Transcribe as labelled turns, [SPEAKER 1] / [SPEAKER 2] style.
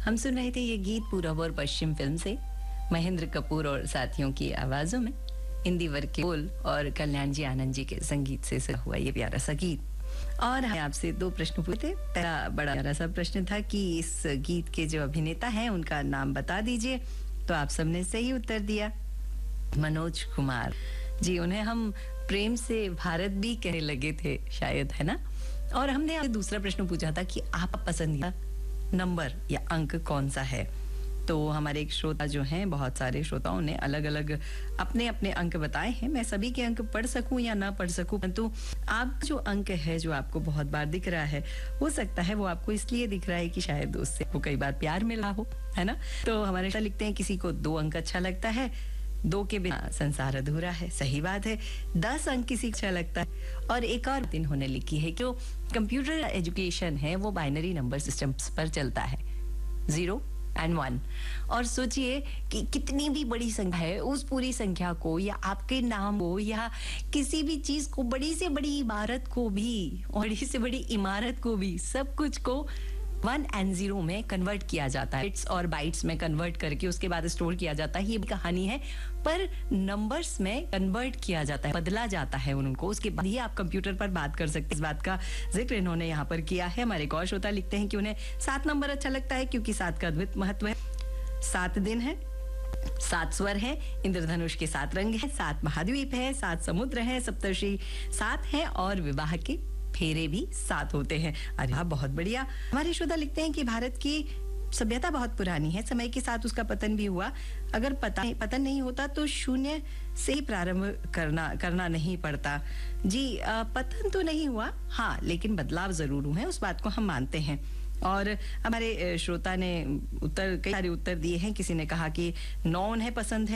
[SPEAKER 1] हम सुन रहे थे ये गीत पूरब और पश्चिम फिल्म से महेंद्र कपूर और साथियों की आवाजों में इंदिवर के बोल और कल्याण जी आनंद जी के संगीत से सजा हुआ ये प्यारा सा गीत। और हमने आपसे दो प्रश्न पूछे। पहला बड़ा प्यारा सा प्रश्न था कि इस गीत के जो अभिनेता हैं उनका नाम बता दीजिए, तो आप सबने सही उत्तर दिया, मनोज कुमार जी। उन्हें हम प्रेम से भारत भी कहने लगे थे शायद, है ना। और हमने आपसे दूसरा प्रश्न पूछा था कि आप पसंदीदा नंबर या अंक कौन सा है। तो हमारे एक श्रोता जो हैं, बहुत सारे श्रोताओं ने अलग अलग अपने अपने अंक बताए हैं। मैं सभी के अंक पढ़ सकूं या ना पढ़ सकूं, परंतु आप जो अंक है जो आपको बहुत बार दिख रहा है, हो सकता है वो आपको इसलिए दिख रहा है कि शायद उससे आपको कई बार प्यार मिला हो, है ना। तो हमारे श्रोता लिखते हैं किसी को 2 अंक अच्छा लगता है, 2 के बिना संसार अधूरा है। सही बात है। 10 अंक किसी अच्छा लगता है। और एक और दिन होने लिखी है कि कंप्यूटर एजुकेशन है वो बाइनरी नंबर सिस्टम्स पर चलता है, 0 और 1। और सोचिए कि कितनी भी बड़ी संख्या है, उस पूरी संख्या को या आपके नाम को या किसी भी चीज को, बड़ी से बड़ी इमारत को भी, बड़ी से बड़ी इमारत को भी, सब कुछ को 1 और 0 में कन्वर्ट किया जाता है, बिट्स और बाइट्स में कन्वर्ट करके उसके बाद स्टोर किया जाता है। ये भी कहानी है, पर नंबर्स में कन्वर्ट किया जाता है, बदला जाता है उनको। उसके बाद ही आप कंप्यूटर पर बात कर सकते हैं। इस बात का जिक्र इन्होंने यहाँ पर किया है। हमारे एक और श्रोता लिखते हैं कि उन्हें 7 नंबर अच्छा लगता है क्योंकि 7 का अद्भुत महत्व है। 7 दिन है, 7 स्वर है, इंद्रधनुष के 7 रंग है, 7 महाद्वीप है, 7 समुद्र है, सप्तर्षि 7 है और विवाह के फेरे भी 7 होते हैं। अरे हाँ, बहुत बढ़िया। हमारे श्रोता लिखते हैं कि भारत की सभ्यता बहुत पुरानी है, समय के साथ उसका पतन भी हुआ। अगर पतन नहीं होता तो शून्य से ही प्रारंभ करना नहीं पड़ता। जी, पतन तो नहीं हुआ, हाँ, लेकिन बदलाव जरूर हुए हैं, उस बात को हम मानते हैं। और हमारे श्रोता ने कई सारे उत्तर दिए हैं। किसी ने कहा कि 9 उन्हें पसंद है,